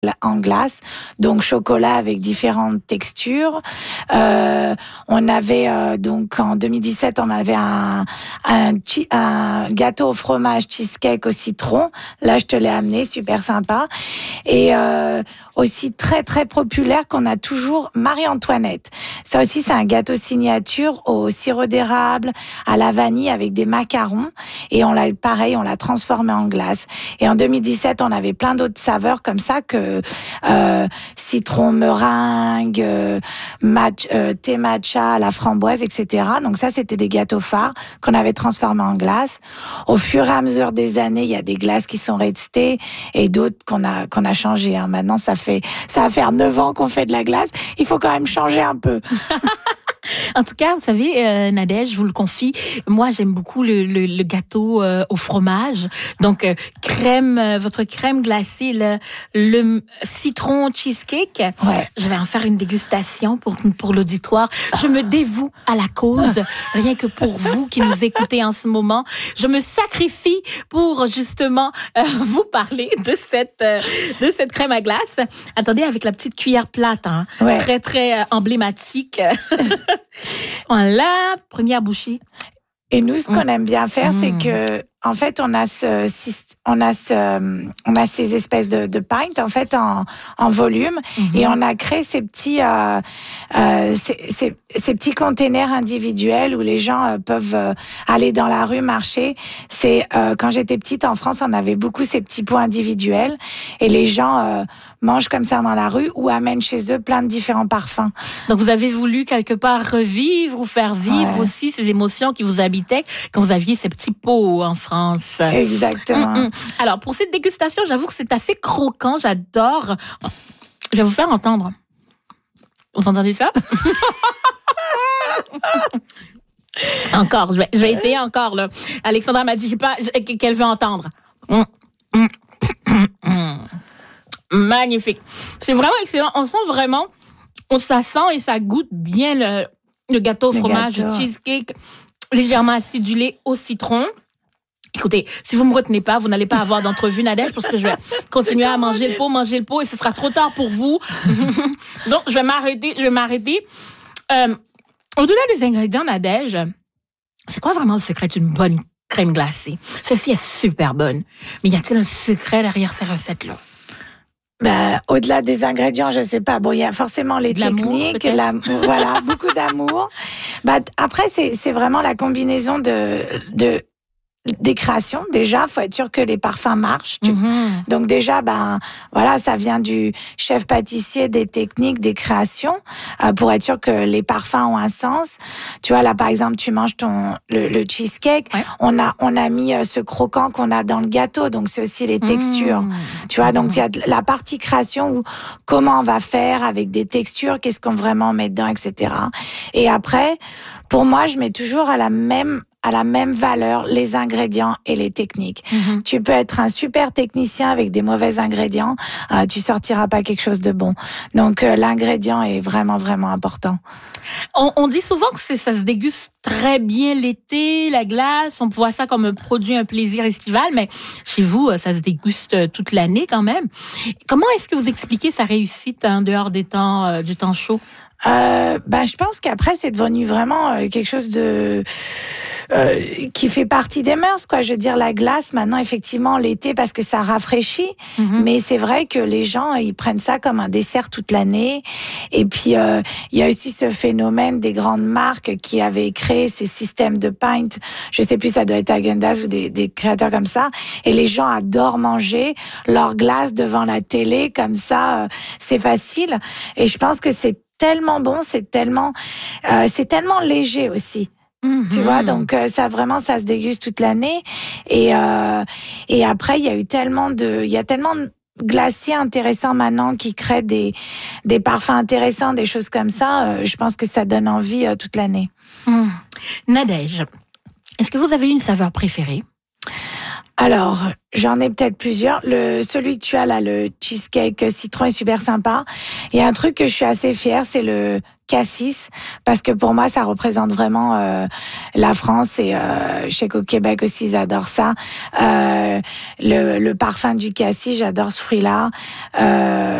en glace, donc chocolat avec différentes textures. On avait donc en 2017, on avait un gâteau au fromage cheesecake au citron. Là, je te l'ai amené, super sympa. Et aussi très très populaire qu'on a toujours, Marie-Antoinette. Ça aussi, c'est un gâteau signature au sirop d'érable, à la vanille avec des macarons. Et on l'a transformé en glace. Et en 2017, on avait plein d'autres saveurs comme ça que citron, meringue, thé matcha, la framboise, etc. Donc ça, c'était des gâteaux phares qu'on avait transformés en glace. Au fur et à mesure des années, il y a des glaces qui sont restées et d'autres qu'on a changé. Maintenant, ça va faire 9 ans qu'on fait de la glace. Il faut quand même changer un peu. En tout cas, vous savez, Nadège, je vous le confie, moi j'aime beaucoup le gâteau au fromage. Donc votre crème glacée, le citron cheesecake. Ouais. Je vais en faire une dégustation pour l'auditoire. Je me dévoue à la cause, rien que pour vous qui nous écoutez en ce moment. Je me sacrifie pour justement vous parler de cette crème à glace. Attendez, avec la petite cuillère plate, hein, ouais. Très très emblématique. Voilà, première bouchée. Et nous, ce qu'on aime bien faire, c'est que, en fait, on a ces espèces de pints, en fait, en volume, et on a créé ces petits containers individuels où les gens peuvent aller dans la rue, marcher. C'est quand j'étais petite en France, on avait beaucoup ces petits pots individuels, et les gens mangent comme ça dans la rue ou amènent chez eux plein de différents parfums. Donc, vous avez voulu quelque part revivre ou faire vivre aussi ces émotions qui vous habitaient quand vous aviez ces petits pots en France. Exactement. Alors, pour cette dégustation, j'avoue que c'est assez croquant. J'adore. Je vais vous faire entendre. Vous entendez ça? Encore, je vais essayer encore, là. Alexandra m'a dit qu'elle veut entendre. Magnifique. C'est vraiment excellent. On sent vraiment, ça sent et ça goûte bien le gâteau au fromage, le cheesecake, légèrement acidulé au citron. Écoutez, si vous me retenez pas, vous n'allez pas avoir d'entrevue, Nadège, parce que je vais continuer à manger le pot, et ce sera trop tard pour vous. Donc, je vais m'arrêter. Au-delà des ingrédients, Nadège, c'est quoi vraiment le secret d'une bonne crème glacée? Celle-ci est super bonne. Mais y a-t-il un secret derrière ces recettes-là? Au-delà des ingrédients, je sais pas. Bon, il y a forcément les techniques, voilà, beaucoup d'amour. Après, c'est vraiment la combinaison des créations. Déjà, faut être sûr que les parfums marchent. Donc déjà, voilà, ça vient du chef pâtissier, des techniques, des créations, pour être sûr que les parfums ont un sens. Tu vois, là, par exemple, tu manges le cheesecake. Ouais. On a mis ce croquant qu'on a dans le gâteau. Donc c'est aussi les textures. Tu vois, donc il y a la partie création où comment on va faire avec des textures, qu'est-ce qu'on vraiment met dedans, etc. Et après, pour moi, je mets toujours à la même valeur les ingrédients et les techniques. Tu peux être un super technicien avec des mauvais ingrédients, tu sortiras pas quelque chose de bon. Donc l'ingrédient est vraiment vraiment important. On dit souvent que ça se déguste très bien l'été, la glace, on voit ça comme un produit, un plaisir estival, mais chez vous, ça se déguste toute l'année quand même. Comment est-ce que vous expliquez sa réussite en dehors du temps chaud? Je pense qu'après c'est devenu vraiment quelque chose de qui fait partie des mœurs, quoi. Je veux dire, la glace maintenant, effectivement, l'été parce que ça rafraîchit, mais c'est vrai que les gens ils prennent ça comme un dessert toute l'année. Et puis il y a aussi ce phénomène des grandes marques qui avaient créé ces systèmes de pints. Je sais plus, ça doit être Häagen-Dazs ou des créateurs comme ça. Et les gens adorent manger leur glace devant la télé comme ça. C'est facile. Et je pense que c'est tellement bon, c'est tellement léger aussi. Tu vois, donc ça se déguste toute l'année. Et après, il y a tellement de glaciers intéressants maintenant qui créent des parfums intéressants, des choses comme ça. Je pense que ça donne envie toute l'année. Nadège, est-ce que vous avez une saveur préférée? Alors, j'en ai peut-être plusieurs. Celui que tu as là, le cheesecake citron est super sympa. Il y a un truc que je suis assez fière, c'est le cassis, parce que pour moi, ça représente vraiment la France et je sais qu'au Québec aussi, ils adorent ça. Le parfum du cassis, j'adore ce fruit-là.